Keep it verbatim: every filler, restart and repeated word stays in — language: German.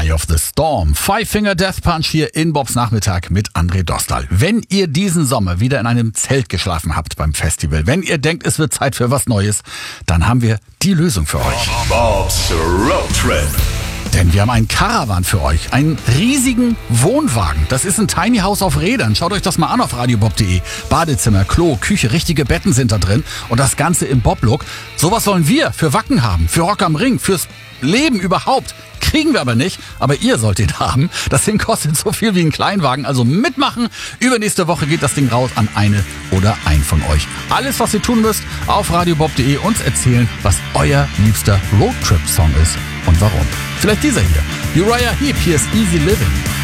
Eye of the Storm. Five Finger Death Punch hier in Bobs Nachmittag mit André Dostal. Wenn ihr diesen Sommer wieder in einem Zelt geschlafen habt beim Festival, wenn ihr denkt, es wird Zeit für was Neues, dann haben wir die Lösung für euch. Bobs Road Trip. Denn wir haben einen Caravan für euch, einen riesigen Wohnwagen. Das ist ein Tiny House auf Rädern. Schaut euch das mal an auf radiobob punkt de. Badezimmer, Klo, Küche, richtige Betten sind da drin und das Ganze im Bob-Look. Sowas wollen wir für Wacken haben, für Rock am Ring, fürs Leben überhaupt. Kriegen wir aber nicht, aber ihr sollt ihn haben. Das Ding kostet so viel wie ein Kleinwagen, also mitmachen. Übernächste Woche geht das Ding raus an eine oder einen von euch. Alles, was ihr tun müsst, auf radiobob punkt de uns erzählen, was euer liebster Roadtrip-Song ist und warum. Vielleicht dieser hier. Uriah Heep, hier ist Easy Living.